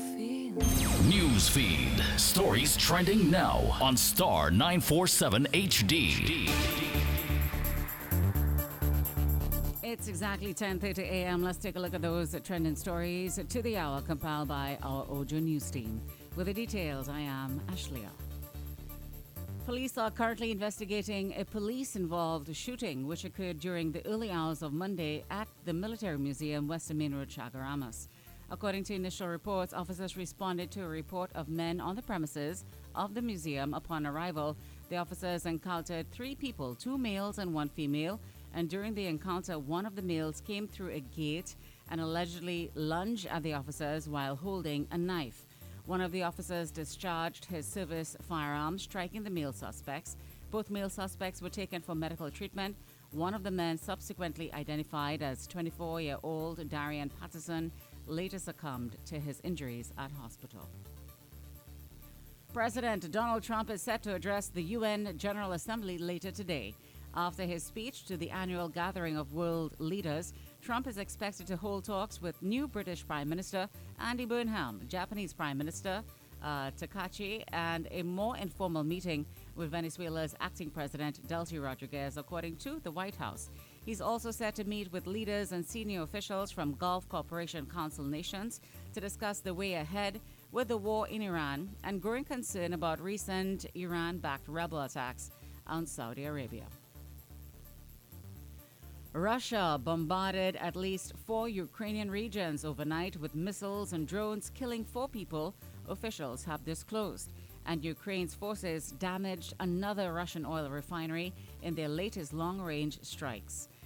News feed. Stories trending now on Star 947 HD. It's exactly 10:30 a.m. Let's take a look at those trending stories to the hour compiled by our Ojo News team. With the details, I am Ashleigh. Police are currently investigating a police-involved shooting which occurred during the early hours of Monday at the Military Museum, Western Main Road, Chaguaramas. According to initial reports, officers responded to a report of men on the premises of the museum. Upon arrival, the officers encountered 3 people, 2 males and 1 female, and during the encounter, one of the males came through a gate and allegedly lunged at the officers while holding a knife. One of the officers discharged his service firearm, striking the male suspects. Both male suspects were taken for medical treatment. One of the men, subsequently identified as 24-year-old Darian Patterson, later succumbed to his injuries at hospital. President Donald Trump is set to address the UN General Assembly later today. After his speech to the annual gathering of world leaders, Trump is expected to hold talks with new British Prime Minister Andy Burnham, Japanese Prime Minister Takashi, and a more informal meeting with Venezuela's acting president Delcy Rodriguez, according to the White House. He's also set to meet with leaders and senior officials from Gulf Cooperation Council nations to discuss the way ahead with the war in Iran and growing concern about recent Iran-backed rebel attacks on Saudi Arabia. Russia bombarded at least 4 Ukrainian regions overnight with missiles and drones, killing 4 people, officials have disclosed. And Ukraine's forces damaged another Russian oil refinery in their latest long-range strikes.